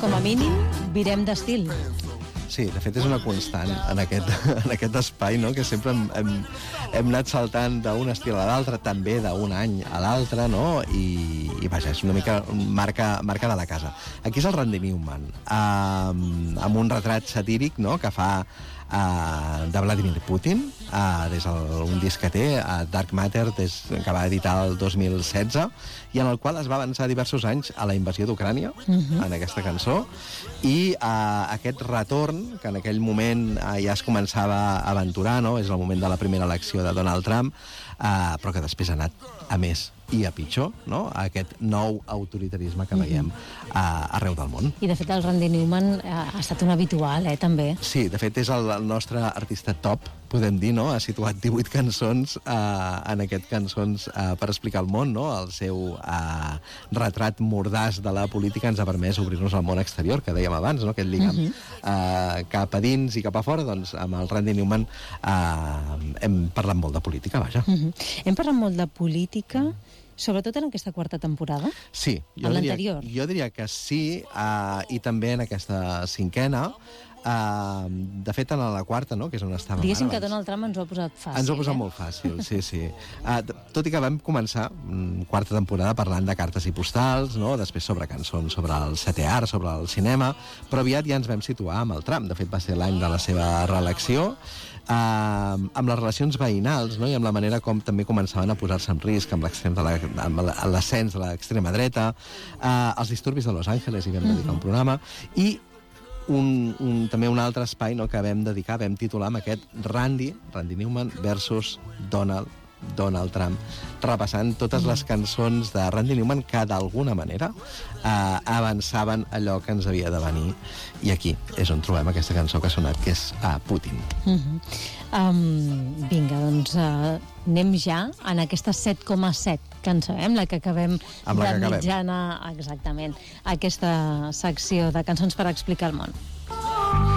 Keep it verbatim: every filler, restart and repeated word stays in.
Com a mínim, virem d'estil. Sí, de fet és una constant en aquest, en aquest espai, no? Que sempre hem, hem, hem anat saltant d'un estil a l'altre, també d'un any a l'altre, no? I, i vaja, és una mica marca, marca de la casa. Aquí és el Randy Newman, amb, amb un retrat satíric, no?, que fa uh, de Vladimir Putin, uh, des d'un disc que té, uh, Dark Matter, des, que va editar el dos mil setze, i en el qual es va avançar diversos anys a la invasió d'Ucrània, uh-huh. en aquesta cançó, i uh, aquest retorn, que en aquell moment uh, ja es començava a aventurar, no? És el moment de la primera elecció de Donald Trump, uh, però que després ha anat a més i a pitjor, no?, a aquest nou autoritarisme que veiem uh, arreu del món. I de fet el Randy Newman ha estat un habitual, eh, també. Sí, de fet és el, el nostre artista top, podem dir, no? Ha situat divuit cançons uh, en aquest Cançons uh, per explicar el món, no? El seu uh, retrat mordàs de la política ens ha permès obrir-nos al món exterior, que dèiem abans, no?, aquest lligam uh-huh. uh, cap a dins i cap a fora. Doncs amb el Randy Newman uh, hem parlat molt de política, vaja. Uh-huh. Hem parlat molt de política, sobretot en aquesta quarta temporada? Sí. Jo en diria, l'anterior? Jo diria que sí, uh, i també en aquesta cinquena. Uh, de fet, en la quarta, no?, que és on estàvem ara. Diguéssim que Donald Trump ens ho ha posat fàcil. Ens ho ha posat eh? molt fàcil, sí, sí. Uh, tot i que vam començar, mm, quarta temporada, parlant de cartes i postals, no?, després sobre cançons, sobre el setè art, sobre el cinema, però aviat ja ens vam situar amb el Trump. De fet, va ser l'any de la seva reelecció, Uh, amb les relacions veïnals, no?, i amb la manera com també començaven a posar-se en risc amb l'ascens de l'extrema dreta, uh, els disturbis de Los Angeles, hi vam dedicar un programa, i un, un, també un altre espai, no?, que vam dedicar, vam titular amb aquest Randy, Randy Newman versus Donald Donald Trump, repassant totes les cançons de Randy Newman que d'alguna manera eh, avançaven allò que ens havia de venir, i aquí és on trobem aquesta cançó que ha sonat, que és uh, Putin. Uh-huh. um, vinga, doncs uh, anem ja en aquesta set coma set que en sabem, la que acabem amb la que de acabem. mitjana, exactament, aquesta secció de Cançons per explicar el món.